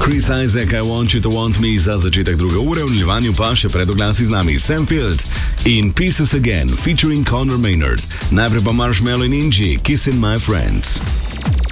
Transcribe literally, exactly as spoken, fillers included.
Chris Isaac, I Want You to Want Me za začetek druge ure, v nadaljevanju pa še pred oglasi z nami Sam Field in Pieces Again featuring Conor Maynard. Najprej pa Marshmello in Inji, Kissing My Friends.